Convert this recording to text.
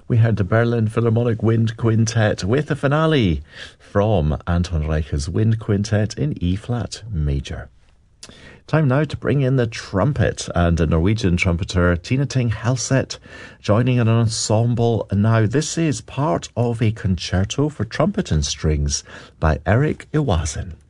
we heard the Berlin Philharmonic Wind Quintet with the finale from Anton Reicher's Wind Quintet in E-flat major. Time now to bring in the trumpet, and a Norwegian trumpeter, Tina Ting Halseth, joining an ensemble. Now, this is part of a concerto for trumpet and strings by Erik Iwasin.